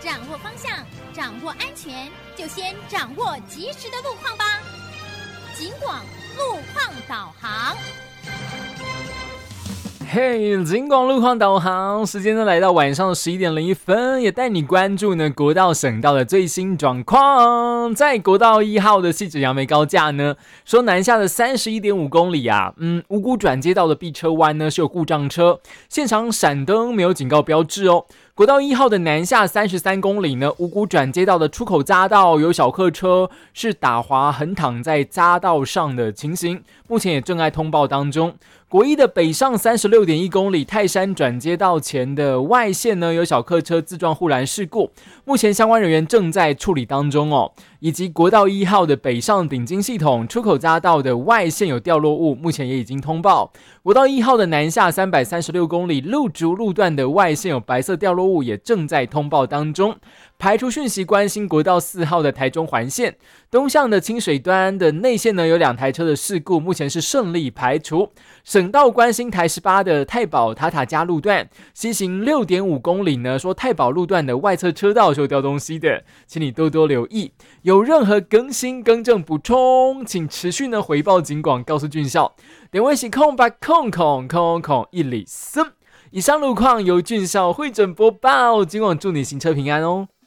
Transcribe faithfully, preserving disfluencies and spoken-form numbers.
掌握方向，掌握安全，就先掌握及时的路况吧。警广路况导航。 嘿、hey, 警广路况导航，时间呢来到晚上的十一点零一分，也带你关注呢国道、省道的最新状况。在国道一号的汐止杨梅高架呢，说南下的三十一点五公里啊，嗯，五股转接道的避车弯呢是有故障车，现场闪灯没有警告标志哦。国道一号的南下三十三公里呢，五股转接道的出口匝道有小客车是打滑横躺在匝道上的情形，目前也正在通报当中。国一的北上三十六点一公里泰山转接道前的外线呢，有小客车自撞护栏事故，目前相关人员正在处理当中哦。以及国道一号的北上顶金系统出口匝道的外线有掉落物，目前也已经通报。国道一号的南下三百三十六公里路竹路段的外线有白色掉落物，也正在通报当中。排除讯息关心国道四号的台中环线东向的清水端的内线呢，有两台车的事故，目前是顺利排除。省道关心台十八的太保塔塔加路段西行 六点五公里呢，说太保路段的外侧车道是有掉东西的，请你多多留意。有任何更新更正补充，请持续呢回报警广，告诉俊孝。点位是空白空空空空一里森。以上路况由俊孝会诊播报，警广祝你行车平安哦。